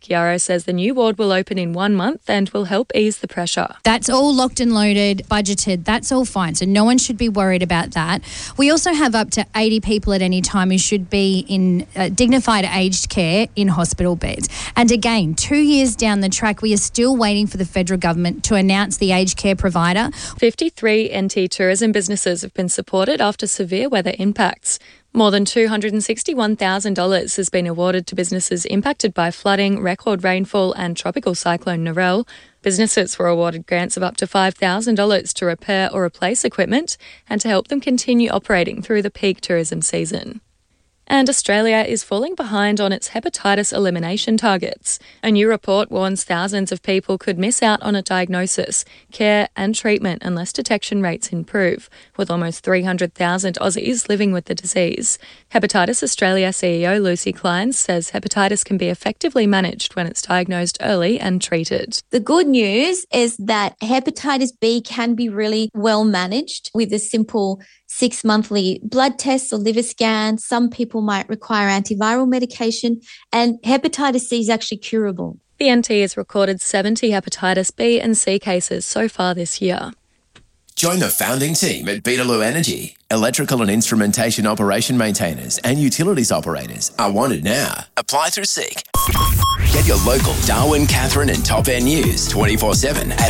Chiaro says the new ward will open in 1 month and will help ease the pressure. That's all locked and loaded, budgeted. That's all fine. So no one should be worried about that. We also have up to 80 people at any time who should be in dignified aged care in hospital beds. And again, 2 years down the track, we are still waiting for the federal government to announce the aged care provider. 53 NT tourism businesses have been supported after severe weather impacts. More than $261,000 has been awarded to businesses impacted by flooding, record rainfall and tropical cyclone Narelle. Businesses were awarded grants of up to $5,000 to repair or replace equipment and to help them continue operating through the peak tourism season. And Australia is falling behind on its hepatitis elimination targets. A new report warns thousands of people could miss out on a diagnosis, care and treatment unless detection rates improve, with almost 300,000 Aussies living with the disease. Hepatitis Australia CEO Lucy Kleins says hepatitis can be effectively managed when it's diagnosed early and treated. The good news is that hepatitis B can be really well managed with a simple 6 monthly blood tests or liver scans. Some people might require antiviral medication, and hepatitis C is actually curable. The NT has recorded 70 hepatitis B and C cases so far this year. Join the founding team at Beetaloo Energy. Electrical and instrumentation operation maintainers and utilities operators are wanted now. Apply through Seek. Get your local Darwin, Katherine and Top End news 24/7 at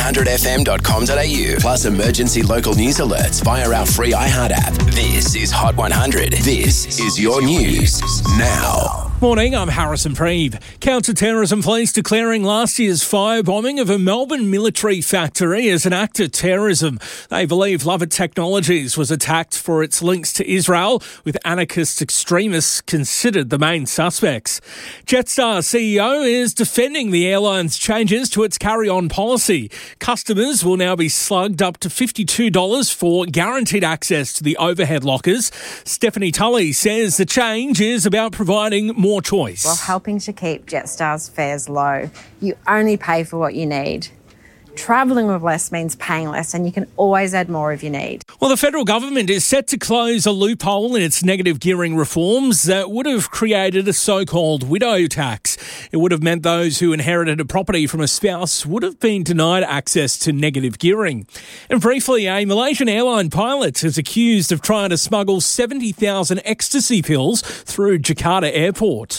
hot100fm.com.au. Plus emergency local news alerts via our free iHeart app. This is Hot 100. This is your news now. Morning, I'm Harrison Preeve. Counter-terrorism police declaring last year's firebombing of a Melbourne military factory as an act of terrorism. They believe Lovett Technologies was attacked for its links to Israel, with anarchist extremists considered the main suspects. Jetstar CEO is defending the airline's changes to its carry-on policy. Customers will now be slugged up to $52 for guaranteed access to the overhead lockers. Stephanie Tully says the change is about providing more choice. While helping to keep Jetstar's fares low, you only pay for what you need. Travelling with less means paying less, and you can always add more if you need. Well, the federal government is set to close a loophole in its negative gearing reforms that would have created a so-called widow tax. It would have meant those who inherited a property from a spouse would have been denied access to negative gearing. And briefly, a Malaysian airline pilot is accused of trying to smuggle 70,000 ecstasy pills through Jakarta Airport.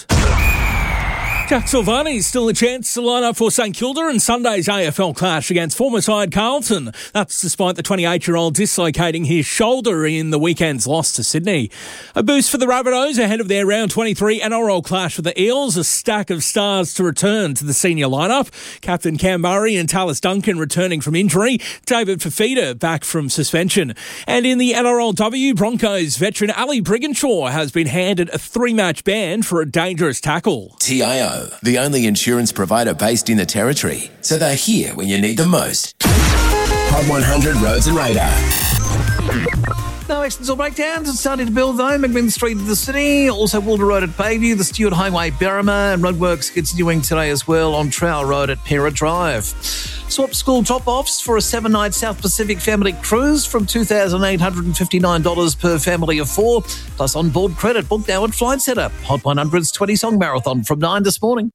Jack Silvani's still a chance to line up for St Kilda in Sunday's AFL clash against former side Carlton. That's despite the 28-year-old dislocating his shoulder in the weekend's loss to Sydney. A boost for the Rabbitohs ahead of their round 23 NRL clash with the Eels. A stack of stars to return to the senior lineup. Captain Cam Murray and Tallis Duncan returning from injury. David Fifita back from suspension. And in the NRLW, Broncos veteran Ali Brigginshaw has been handed a 3-match ban for a dangerous tackle. TIO, the only insurance provider based in the Territory, so they're here when you need them most. Hot 100 Roads and Radar. No accidents or breakdowns. It's starting to build though. McMinn Street in the city. Also Walter Road at Bayview, the Stewart Highway, Berrima, and roadworks continuing today as well on Trowell Road at Pera Drive. Swap school drop-offs for a 7-night South Pacific family cruise from $2,859 per family of 4, plus on-board credit. Book now at Flight Centre. Hot 100's 20-song marathon from 9 this morning.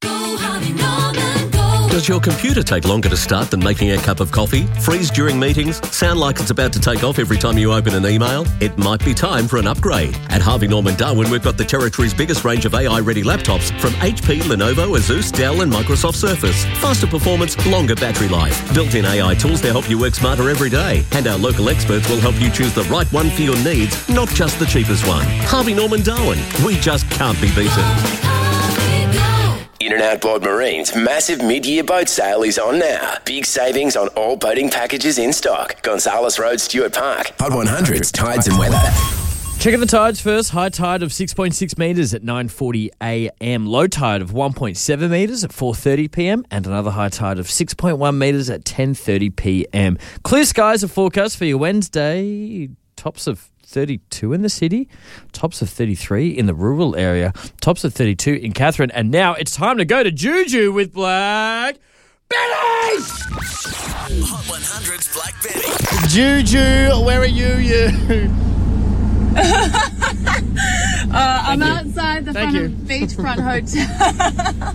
Does your computer take longer to start than making a cup of coffee? Freeze during meetings? Sound like it's about to take off every time you open an email? It might be time for an upgrade. At Harvey Norman Darwin, we've got the Territory's biggest range of AI-ready laptops from HP, Lenovo, Asus, Dell and Microsoft Surface. Faster performance, longer battery life. Built-in AI tools to help you work smarter every day. And our local experts will help you choose the right one for your needs, not just the cheapest one. Harvey Norman Darwin. We just can't be beaten. In and Outboard Marine's massive mid-year boat sale is on now. Big savings on all boating packages in stock. Gonzales Road, Stuart Park. Hot 100's Tides and Weather. Checking the tides first. High tide of 6.6 metres at 9:40 a.m. Low tide of 1.7 metres at 4:30 p.m. And another high tide of 6.1 metres at 10:30 p.m. Clear skies are forecast for your Wednesday. Tops of 32 in the city, tops of 33 in the rural area, tops of 32 in Katherine. And now it's time to go to Juju with Black Betty! Hot 100's Black Betty. Juju, where are you? I'm outside the front of Beachfront Hotel.